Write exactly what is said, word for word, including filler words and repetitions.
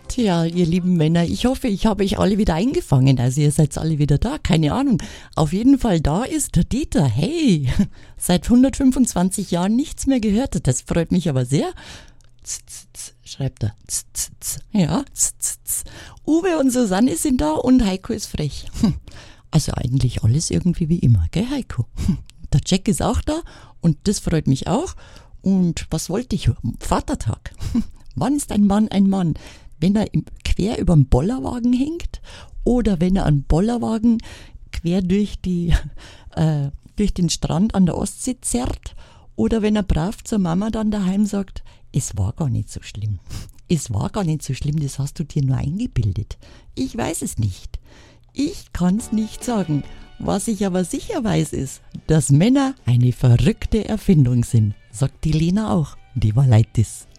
Tja, ihr lieben Männer, ich hoffe, ich habe euch alle wieder eingefangen. Also ihr seid alle wieder da, keine Ahnung. Auf jeden Fall, da ist der Dieter. Hey, seit hundertfünfundzwanzig Jahren nichts mehr gehört. Das freut mich aber sehr. Z, z, z, schreibt er. Z, z, z. Ja, z, z, z. Uwe und Susanne sind da und Heiko ist frech. Also eigentlich alles irgendwie wie immer, gell Heiko? Der Jack ist auch da und das freut mich auch. Und was wollte ich? Vatertag. Wann ist ein Mann ein Mann? Wenn er im, quer über den Bollerwagen hängt oder wenn er einen Bollerwagen quer durch, die, äh, durch den Strand an der Ostsee zerrt oder wenn er brav zur Mama dann daheim sagt, es war gar nicht so schlimm. Es war gar nicht so schlimm, das hast du dir nur eingebildet. Ich weiß es nicht. Ich kann es nicht sagen. Was ich aber sicher weiß ist, dass Männer eine verrückte Erfindung sind. Sagt die Lena auch. Die war leid ist.